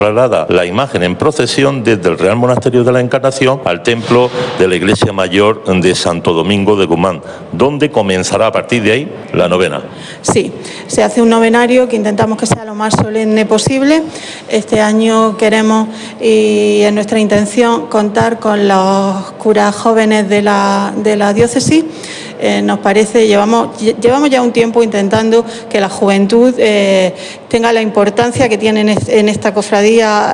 traslada la imagen en procesión desde el Real Monasterio de la Encarnación al templo de la Iglesia Mayor de Santo Domingo de Guzmán, donde comenzará a partir de ahí la novena. Sí, se hace un novenario que intentamos que sea lo más solemne posible. Este año queremos, y es nuestra intención, contar con los curas jóvenes de la diócesis. Nos parece, llevamos ya un tiempo intentando que la juventud tenga la importancia que tiene en esta cofradía,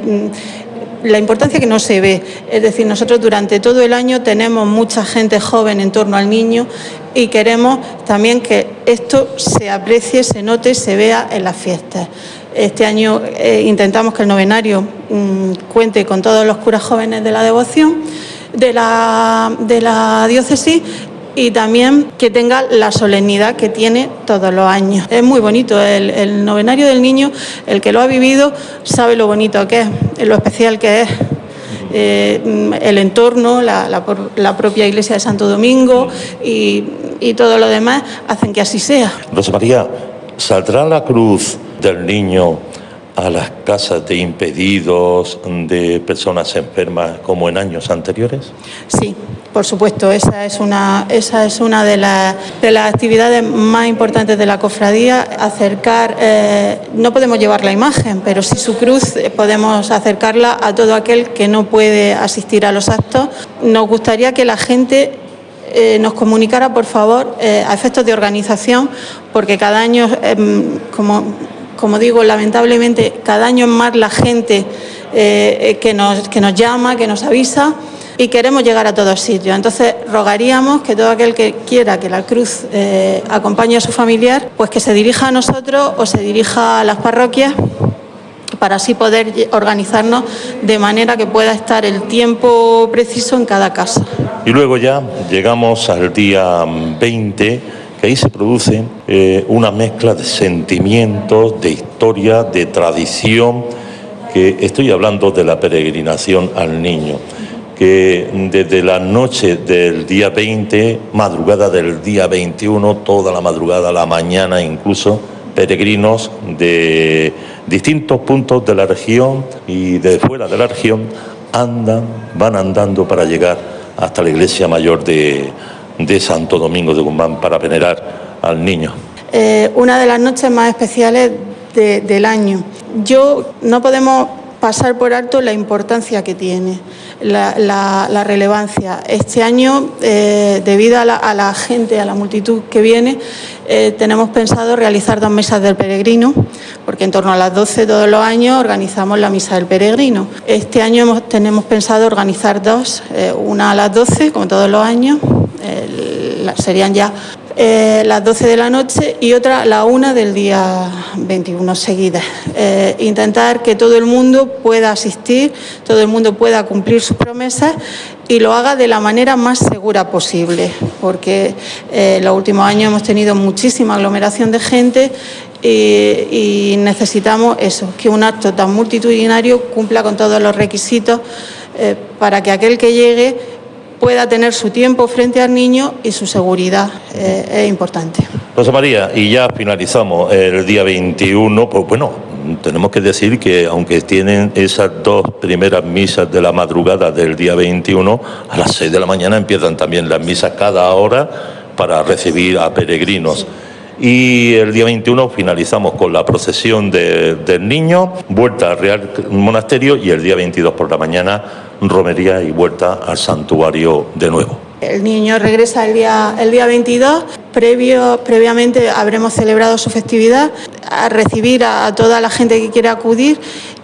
la importancia que no se ve. Es decir, nosotros durante todo el año tenemos mucha gente joven en torno al niño y queremos también que esto se aprecie, se note, se vea en las fiestas. Este año intentamos que el novenario cuente con todos los curas jóvenes de la devoción, de la diócesis, y también que tenga la solemnidad que tiene todos los años. Es muy bonito el novenario del niño, el que lo ha vivido sabe lo bonito que es, lo especial que es. El entorno, la propia iglesia de Santo Domingo y todo lo demás hacen que así sea. Rosa María, ¿saldrá la cruz del niño a las casas de impedidos, de personas enfermas, como en años anteriores? Sí, por supuesto, esa es una de las actividades más importantes de la cofradía, acercar, no podemos llevar la imagen, pero sí su cruz podemos acercarla a todo aquel que no puede asistir a los actos. Nos gustaría que la gente nos comunicara, por favor, a efectos de organización, porque cada año, como digo, lamentablemente, cada año es más la gente que nos llama, que nos avisa, y queremos llegar a todos sitios. Entonces, rogaríamos que todo aquel que quiera que la cruz acompañe a su familiar, pues que se dirija a nosotros o se dirija a las parroquias, para así poder organizarnos de manera que pueda estar el tiempo preciso en cada casa. Y luego ya llegamos al día 20, que ahí se produce una mezcla de sentimientos, de historia, de tradición, que estoy hablando de la peregrinación al niño, que desde la noche del día 20, madrugada del día 21, toda la madrugada, la mañana incluso, peregrinos de distintos puntos de la región y de fuera de la región van andando para llegar hasta la iglesia mayor de Santo Domingo de Guzmán para venerar al niño. Una de las noches más especiales del año. No podemos pasar por alto la importancia que tiene, la relevancia. Este año, debido a la gente, a la multitud que viene, tenemos pensado realizar 2 misas del peregrino, porque en torno a las 12 todos los años organizamos la misa del peregrino. Este año tenemos pensado organizar 2, una a las 12, como todos los años, serían ya las 12 de la noche, y otra la 1 del día 21 seguidas. Intentar que todo el mundo pueda asistir, todo el mundo pueda cumplir sus promesas y lo haga de la manera más segura posible, porque en los últimos años hemos tenido muchísima aglomeración de gente y necesitamos eso, que un acto tan multitudinario cumpla con todos los requisitos para que aquel que llegue pueda tener su tiempo frente al niño y su seguridad es importante. Rosa María, y ya finalizamos el día 21, pues bueno, tenemos que decir que aunque tienen esas 2 primeras misas de la madrugada del día 21, a las 6 de la mañana empiezan también las misas cada hora para recibir a peregrinos. Y el día 21 finalizamos con la procesión del niño, vuelta al Real Monasterio, y el día 22 por la mañana romería y vuelta al santuario de nuevo. El niño regresa el día 22, previamente habremos celebrado su festividad, a recibir a toda la gente que quiera acudir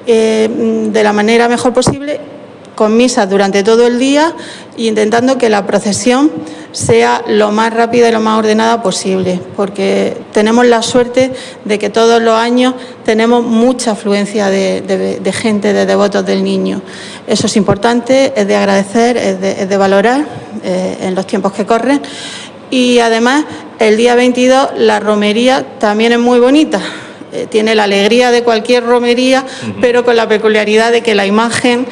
de la manera mejor posible, con misas durante todo el día e intentando que la procesión sea lo más rápida y lo más ordenada posible, porque tenemos la suerte de que todos los años tenemos mucha afluencia de gente, de devotos del niño. Eso es importante, es de agradecer, es de valorar en los tiempos que corren. Y además, el día 22 la romería también es muy bonita. Tiene la alegría de cualquier romería, pero con la peculiaridad de que la imagen,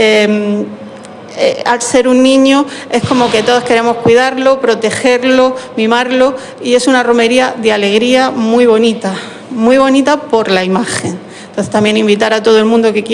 al ser un niño, es como que todos queremos cuidarlo, protegerlo, mimarlo, y es una romería de alegría muy bonita por la imagen. Entonces también invitar a todo el mundo que quiera